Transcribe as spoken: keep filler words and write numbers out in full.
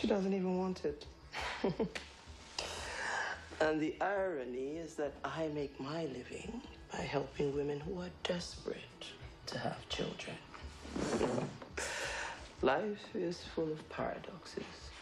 She doesn't even want it. And the irony is that I make my living by helping women who are desperate to have children. Life is full of paradoxes.